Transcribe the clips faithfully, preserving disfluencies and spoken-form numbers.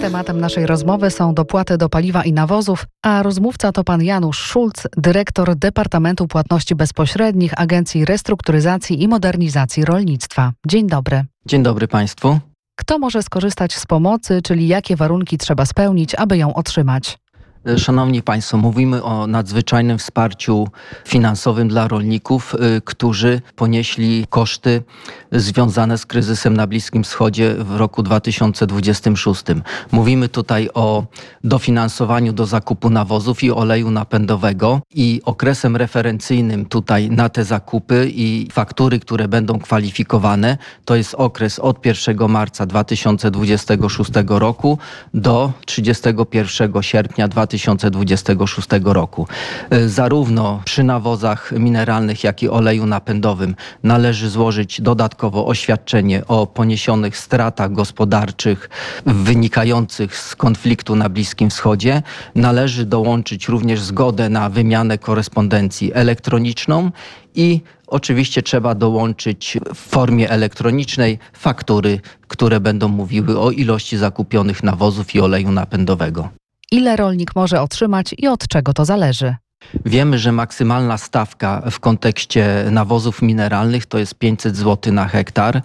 Tematem naszej rozmowy są dopłaty do paliwa i nawozów, a rozmówca to pan Janusz Szulc, dyrektor Departamentu Płatności Bezpośrednich Agencji Restrukturyzacji i Modernizacji Rolnictwa. Dzień dobry. Dzień dobry Państwu. Kto może skorzystać z pomocy, czyli jakie warunki trzeba spełnić, aby ją otrzymać? Szanowni Państwo, mówimy o nadzwyczajnym wsparciu finansowym dla rolników, którzy ponieśli koszty związane z kryzysem na Bliskim Wschodzie w roku dwa tysiące dwudziestym szóstym. Mówimy tutaj o dofinansowaniu do zakupu nawozów i oleju napędowego i okresem referencyjnym tutaj na te zakupy i faktury, które będą kwalifikowane, to jest okres od pierwszego marca dwa tysiące dwudziestego szóstego roku do trzydziestego pierwszego sierpnia dwa tysiące dwudziestego szóstego roku. Zarówno przy nawozach mineralnych, jak i oleju napędowym należy złożyć dodatkowo oświadczenie o poniesionych stratach gospodarczych wynikających z konfliktu na Bliskim Wschodzie. Należy dołączyć również zgodę na wymianę korespondencji elektroniczną i oczywiście trzeba dołączyć w formie elektronicznej faktury, które będą mówiły o ilości zakupionych nawozów i oleju napędowego. Ile rolnik może otrzymać i od czego to zależy? Wiemy, że maksymalna stawka w kontekście nawozów mineralnych to jest pięćset złotych na hektar.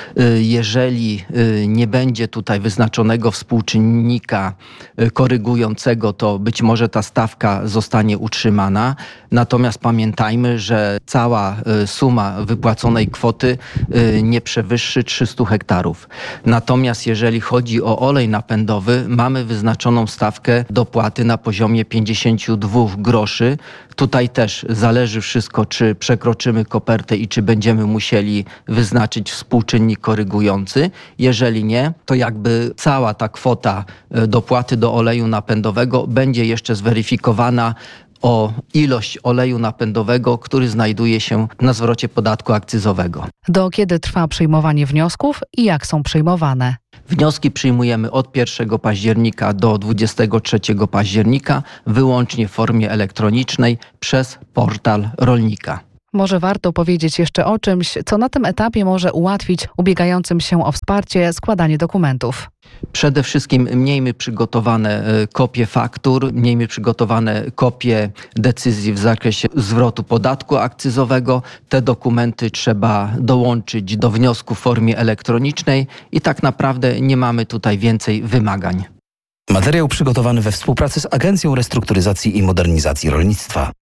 Jeżeli nie będzie tutaj wyznaczonego współczynnika korygującego, to być może ta stawka zostanie utrzymana. Natomiast pamiętajmy, że cała suma wypłaconej kwoty nie przewyższy trzystu hektarów. Natomiast jeżeli chodzi o olej napędowy, mamy wyznaczoną stawkę dopłaty na poziomie pięćdziesiąt dwa groszy. Tutaj też zależy wszystko, czy przekroczymy kopertę i czy będziemy musieli wyznaczyć współczynnik korygujący. Jeżeli nie, to jakby cała ta kwota dopłaty do oleju napędowego będzie jeszcze zweryfikowana o ilość oleju napędowego, który znajduje się na zwrocie podatku akcyzowego. Do kiedy trwa przyjmowanie wniosków i jak są przyjmowane? Wnioski przyjmujemy od pierwszego października do dwudziestego trzeciego października wyłącznie w formie elektronicznej przez portal rolnika. Może warto powiedzieć jeszcze o czymś, co na tym etapie może ułatwić ubiegającym się o wsparcie składanie dokumentów. Przede wszystkim miejmy przygotowane kopie faktur, miejmy przygotowane kopie decyzji w zakresie zwrotu podatku akcyzowego. Te dokumenty trzeba dołączyć do wniosku w formie elektronicznej i tak naprawdę nie mamy tutaj więcej wymagań. Materiał przygotowany we współpracy z Agencją Restrukturyzacji i Modernizacji Rolnictwa.